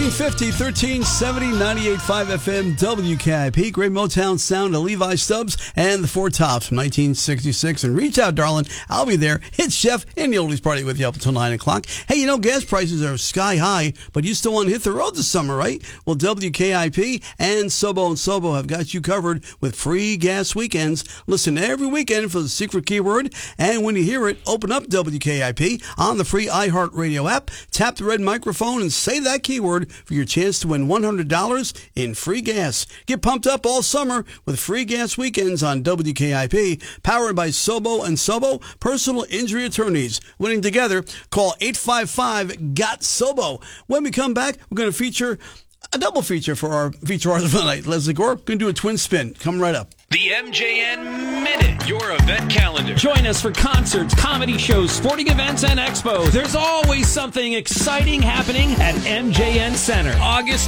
1350, 1370, 98.5 FM, WKIP. Great Motown sound of Levi Stubbs and the Four Tops from 1966. And reach out, darling. I'll be there. It's Jeff and the Oldies Party with you up until 9 o'clock. Hey, you know, gas prices are sky high, but you still want to hit the road this summer, right? Well, WKIP and Sobo have got you covered with free gas weekends. Listen every weekend for the secret keyword. And when you hear it, open up WKIP on the free iHeartRadio app. Tap the red microphone and say that keyword for your chance to win $100 in free gas. Get pumped up all summer with free gas weekends on WKIP, powered by Sobo and Sobo, personal injury attorneys. Winning together, call 855-GOT-SOBO. When we come back, we're going to feature a double feature for our feature artist of the night. Leslie Gore, going to do a twin spin. Come right up. The MJN Minute, your event calendar. Join us for concerts, comedy shows, sporting events, and expos. There's always something exciting happening at MJN Center. August